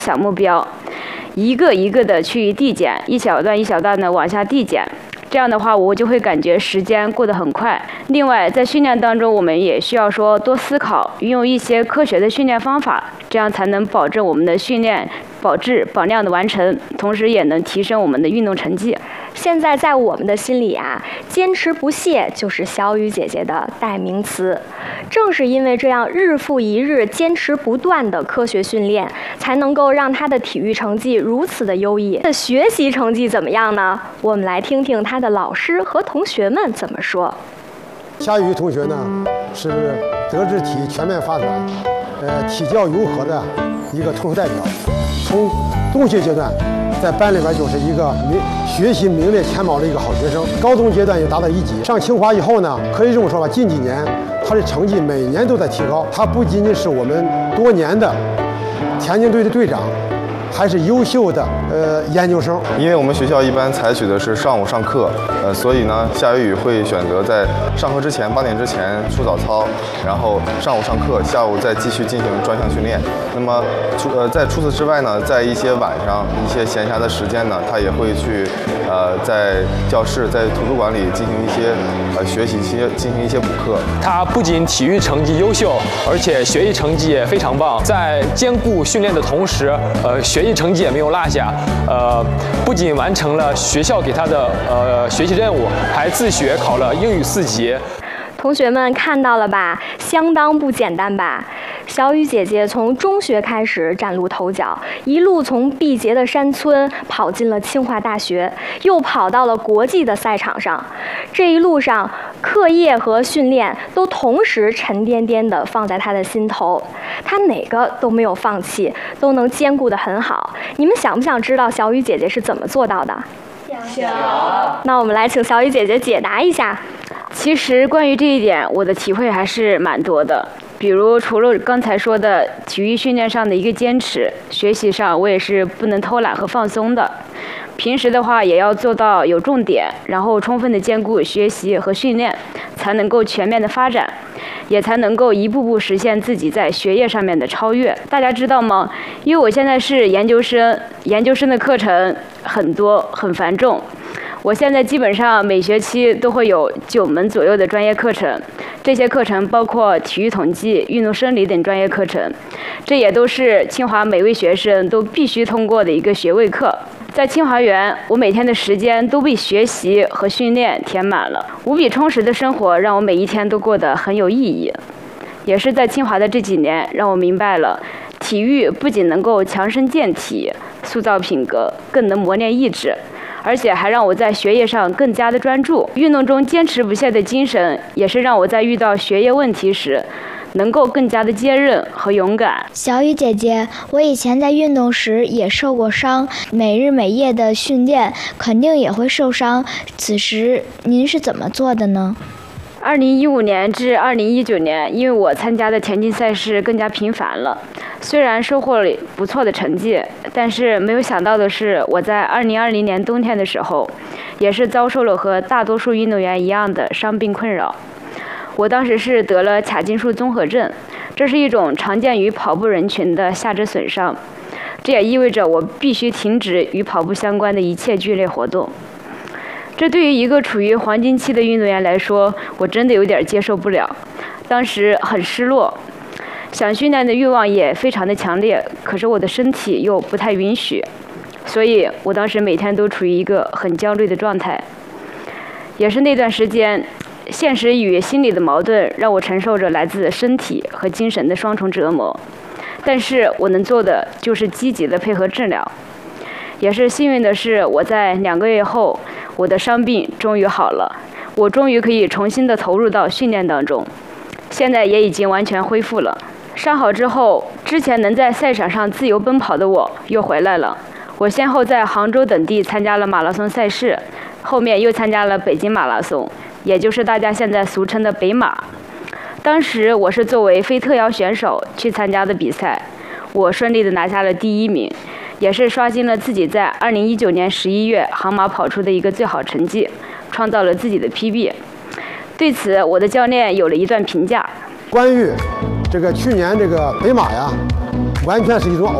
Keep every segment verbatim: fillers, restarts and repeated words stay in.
小目标，一个一个的去递减，一小段一小段的往下递减。这样的话，我就会感觉时间过得很快。另外，在训练当中，我们也需要说多思考，运用一些科学的训练方法，这样才能保证我们的训练保质保量的完成，同时也能提升我们的运动成绩。 现在在我们的心里啊，坚持不懈就是小雨姐姐的代名词。正是因为这样日复一日坚持不断的科学训练，才能够让她的体育成绩如此的优异。的学习成绩怎么样呢？我们来听听她的老师和同学们怎么说。 夏雨同学呢，是德智体全面发展，呃，体教融合的一个特殊代表。从中学阶段，在班里边就是一个名学习名列前茅的一个好学生。高中阶段也达到一级。上清华以后呢，可以这么说吧，近几年他的成绩每年都在提高。他不仅仅是我们多年的田径队的队长，还是优秀的呃研究生。 因为我们学校一般采取的是上午上课，呃，所以呢，夏雨雨会选择在上课之前八点之前出早操，然后上午上课，下午再继续进行专项训练。那么除呃在除此之外呢，在一些晚上一些闲暇的时间呢，他也会去呃在教室在图书馆里进行一些呃学习，些进行一些补课。 他不仅体育成绩优秀，而且学习成绩也非常棒，在兼顾训练的同时，呃学。学习成绩也没有落下，呃，不仅完成了学校给他的呃学习任务，还自学考了英语四级。 同学们看到了吧？相当不简单吧？小雨姐姐从中学开始崭露头角，一路从毕节的山村跑进了清华大学，又跑到了国际的赛场上。这一路上，课业和训练都同时沉甸甸地放在她的心头，她哪个都没有放弃，都能兼顾得很好。你们想不想知道小雨姐姐是怎么做到的？ 想。 那我们来请小雨姐姐解答一下。 其实关于这一点，我的体会还是蛮多的。比如除了刚才说的体育训练上的一个坚持，学习上我也是不能偷懒和放松的。平时的话也要做到有重点，然后充分的兼顾学习和训练，才能够全面的发展，也才能够一步步实现自己在学业上面的超越。大家知道吗？因为我现在是研究生，研究生的课程很多，很繁重。我现在基本上每学期都会有九门左右的专业课程，这些课程包括体育统计、运动生理等专业课程，这也都是清华每位学生都必须通过的一个学位课。在清华园，我每天的时间都被学习和训练填满了，无比充实的生活让我每一天都过得很有意义。也是在清华的这几年，让我明白了体育不仅能够强身健体、塑造品格，更能磨练意志，而且还让我在学业上更加的专注。运动中坚持不懈的精神，也是让我在遇到学业问题时能够更加的坚韧和勇敢。 小雨姐姐，我以前在运动时也受过伤，每日每夜的训练肯定也会受伤，此时您是怎么做的呢？ 二零一五年至二零一九年，因为我参加的田径赛事更加频繁了，虽然收获了不错的成绩，但是没有想到的是，我在二零二零年冬天的时候，也是遭受了和大多数运动员一样的伤病困扰。我当时是得了髂胫束综合症，这是一种常见于跑步人群的下肢损伤，这也意味着我必须停止与跑步相关的一切剧烈活动。这对于一个处于黄金期的运动员来说，我真的有点接受不了。当时很失落，想训练的欲望也非常的强烈，可是我的身体又不太允许，所以我当时每天都处于一个很焦虑的状态。也是那段时间，现实与心理的矛盾让我承受着来自身体和精神的双重折磨，但是我能做的就是积极的配合治疗。也是幸运的是，我在两个月后，我的伤病终于好了，我终于可以重新的投入到训练当中，现在也已经完全恢复了。伤好之后，之前能在赛场上自由奔跑的我又回来了。我先后在杭州等地参加了马拉松赛事，后面又参加了北京马拉松，也就是大家现在俗称的北马。当时我是作为非特邀选手去参加的比赛，我顺利的拿下了第一名，也是刷新了自己在二零一九年十一月杭马跑出的一个最好成绩，创造了自己的 P B。 对此，我的教练有了一段评价： 关于这个去年这个北马呀，完全是一种偶然。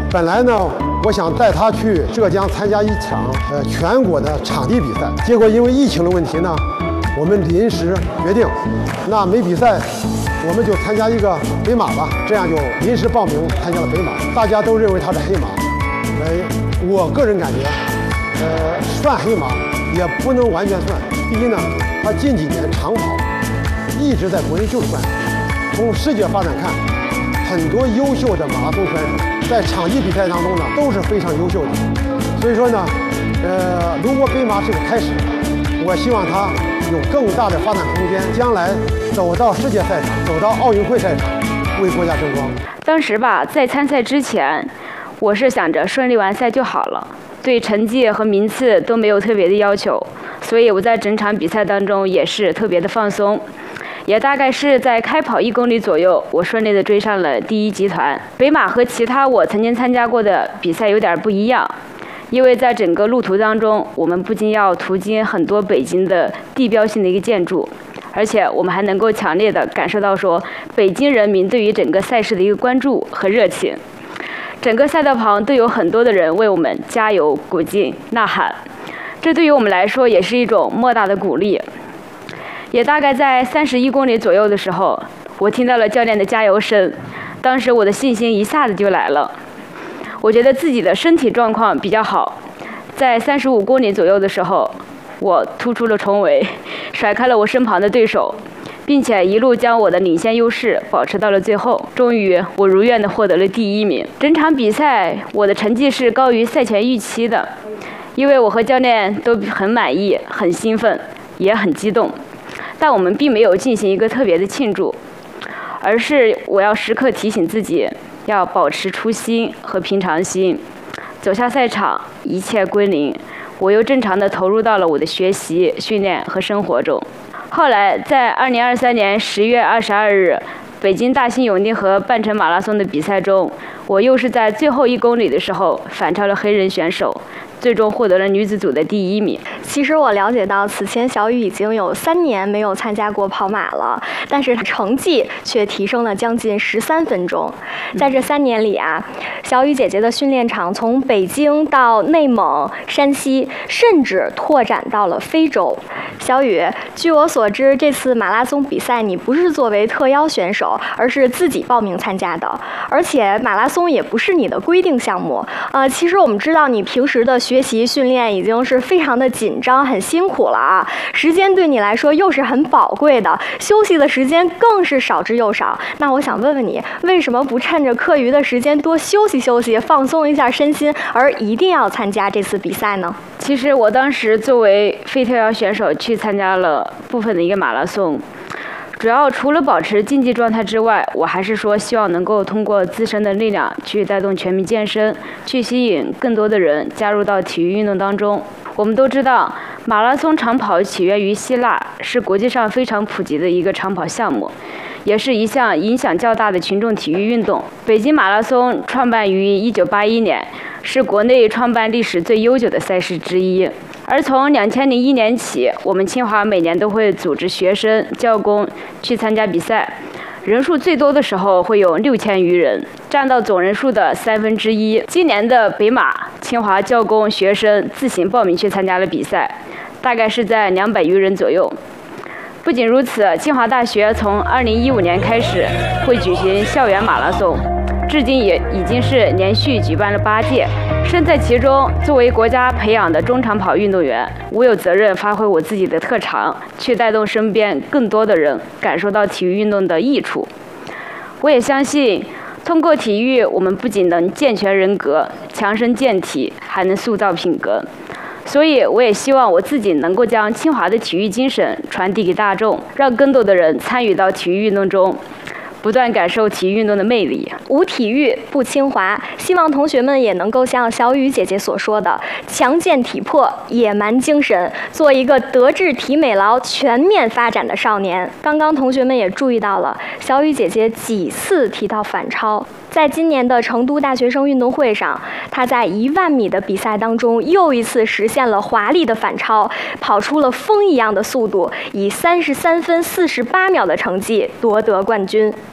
本来呢，我想带他去浙江参加一场呃全国的场地比赛，结果因为疫情的问题呢，我们临时决定，那没比赛，我们就参加一个北马吧。这样就临时报名参加了北马，大家都认为他是黑马，呃，我个人感觉，呃，算黑马也不能完全算。第一呢，他近几年长跑一直在国内就是冠军。从世界发展看，很多优秀的马拉松选手在场地比赛当中呢都是非常优秀的。所以说呢，呃，如果北马是个开始，我希望他有更大的发展空间，将来走到世界赛场，走到奥运会赛场，为国家争光。 当时吧，在参赛之前，我是想着顺利完赛就好了，对成绩和名次都没有特别的要求，所以我在整场比赛当中也是特别的放松。也大概是在开跑一公里左右，我顺利的追上了第一集团。北马和其他我曾经参加过的比赛有点不一样，因为在整个路途当中，我们不仅要途经很多北京的地标性的一个建筑，而且我们还能够强烈的感受到说北京人民对于整个赛事的一个关注和热情。整个赛道旁都有很多的人为我们加油鼓劲呐喊，这对于我们来说也是一种莫大的鼓励。也大概在三十一公里左右的时候，我听到了教练的加油声，当时我的信心一下子就来了。我觉得自己的身体状况比较好，在三十五公里左右的时候，我突出了重围，甩开了我身旁的对手，并且一路将我的领先优势保持到了最后。终于，我如愿的获得了第一名。整场比赛我的成绩是高于赛前预期的，因为我和教练都很满意、很兴奋，也很激动。但我们并没有进行一个特别的庆祝，而是我要时刻提醒自己，要保持初心和平常心。走下赛场，一切归零，我又正常的投入到了我的学习、训练和生活中。后来，在二零二三年十月二十二日，北京大兴永定河半程马拉松的比赛中，我又是在最后一公里的时候反超了黑人选手，最终获得了女子组的第一名。 其实我了解到，此前小雨已经有三年没有参加过跑马了，但是成绩却提升了将近十三分钟。在这三年里啊，小雨姐姐的训练场从北京到内蒙、山西，甚至拓展到了非洲。小雨，据我所知，这次马拉松比赛你不是作为特邀选手，而是自己报名参加的，而且马拉松也不是你的规定项目。呃，其实我们知道你平时的学习训练已经是非常的紧张、很辛苦了啊，时间对你来说又是很宝贵的，休息的时间更是少之又少。那我想问问你，为什么不趁着课余的时间多休息休息，放松一下身心，而一定要参加这次比赛呢？ 其实我当时作为非特邀选手去参加了部分的一个马拉松，主要除了保持竞技状态之外，我还是说希望能够通过自身的力量去带动全民健身，去吸引更多的人加入到体育运动当中。我们都知道，马拉松长跑起源于希腊，是国际上非常普及的一个长跑项目，也是一项影响较大的群众体育运动。北京马拉松创办于一九八一年，是国内创办历史最悠久的赛事之一。而从两千零一年起，我们清华每年都会组织学生、教工去参加比赛，人数最多的时候会有六千余人，占到总人数的三分之一。今年的北马，清华教工学生自行报名去参加了比赛，大概是在两百余人左右。不仅如此，清华大学从二零一五年开始会举行校园马拉松，至今也已经是连续举办了八届。身在其中，作为国家培养的中长跑运动员，我有责任发挥我自己的特长，去带动身边更多的人感受到体育运动的益处。我也相信，通过体育，我们不仅能健全人格、强身健体，还能塑造品格。所以，我也希望我自己能够将清华的体育精神传递给大众，让更多的人参与到体育运动中，不断感受体育运动的魅力。 无体育不清华，希望同学们也能够像小雨姐姐所说的，强健体魄、野蛮精神，做一个德智体美劳全面发展的少年。刚刚同学们也注意到了，小雨姐姐几次提到反超。在今年的成都大学生运动会上，她在一万米的比赛当中又一次实现了华丽的反超，跑出了风一样的速度，以三十三分四十八秒的成绩夺得冠军。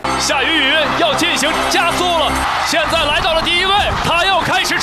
夏雨雨要进行加速了，现在来到了第一位，他要开始。